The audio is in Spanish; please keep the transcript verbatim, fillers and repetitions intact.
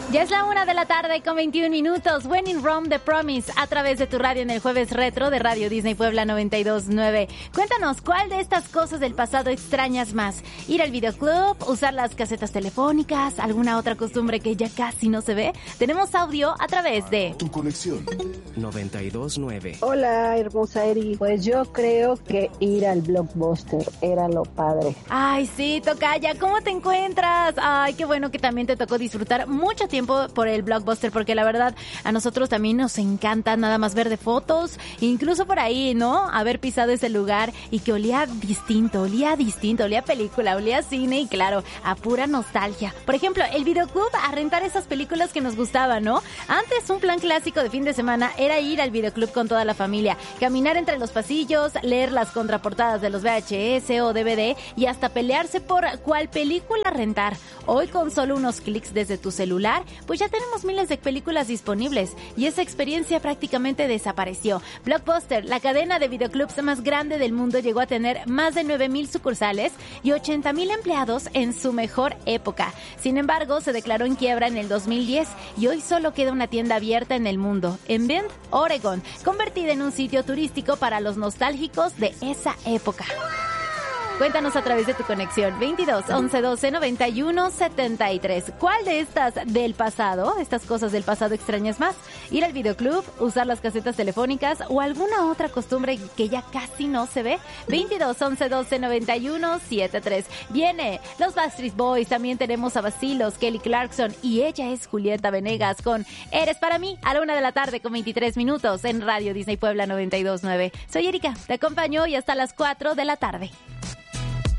Ya es la una de la tarde con veintiún minutos. When in Rome, The Promise, a través de tu radio en el Jueves Retro de Radio Disney Puebla noventa y dos punto nueve. Cuéntanos, ¿cuál de estas cosas del pasado extrañas más? ¿Ir al videoclub? ¿Usar las casetas telefónicas? ¿Alguna otra costumbre que ya casi no se ve? Tenemos audio a través de Tu conexión noventa y dos punto nueve. Hola, hermosa Eri. Pues yo creo que ir al Blockbuster era lo padre. Ay, sí, tocaya, ¿cómo te encuentras? Ay, qué bueno que también te tocó disfrutar mucho tiempo por el Blockbuster, porque la verdad a nosotros también nos encanta nada más ver de fotos, incluso por ahí, ¿no? Haber pisado ese lugar y que olía distinto, olía distinto, olía película, olía cine y claro, a pura nostalgia. Por ejemplo, el videoclub, a rentar esas películas que nos gustaban, ¿no? Antes un plan clásico de fin de semana era ir al videoclub con toda la familia, caminar entre los pasillos, leer las contraportadas de los V H S o D V D y hasta pelearse por cuál película rentar. Hoy con solo unos clics desde tu celular, pues ya tenemos miles de películas disponibles y esa experiencia prácticamente desapareció. Blockbuster, la cadena de videoclubs más grande del mundo, llegó a tener más de nueve mil sucursales y ochenta mil empleados en su mejor época. Sin embargo, se declaró en quiebra en el dos mil diez y hoy solo queda una tienda abierta en el mundo, en Bend, Oregon, convertida en un sitio turístico para los nostálgicos de esa época. Cuéntanos a través de tu conexión veintidós, once, doce, noventa y uno, setenta y tres. ¿Cuál de estas del pasado, estas cosas del pasado extrañas más? ¿Ir al videoclub, usar las casetas telefónicas o alguna otra costumbre que ya casi no se ve? veintidós, once, doce, noventa y uno, setenta y tres. Viene los Backstreet Boys, también tenemos a Vacilos, Kelly Clarkson y ella es Julieta Venegas con Eres para mí a la una de la tarde con veintitrés minutos en Radio Disney Puebla noventa y dos punto nueve. Soy Erika, te acompaño hoy hasta las cuatro de la tarde.